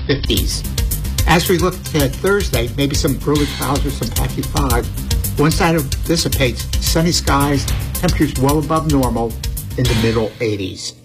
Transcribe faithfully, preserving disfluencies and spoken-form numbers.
fifties. As we look to Thursday, maybe some early clouds or some patchy fog. Once that dissipates, sunny skies, temperatures well above normal in the middle eighties.